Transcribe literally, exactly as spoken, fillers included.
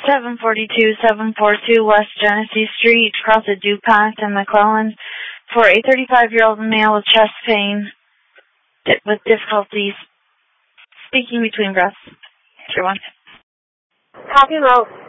seven forty-two, seven forty-two West Genesee Street, across at DuPont and McClellan, for a thirty-five-year-old male with chest pain with difficulties speaking between breaths. Sure one. Copy, Mo.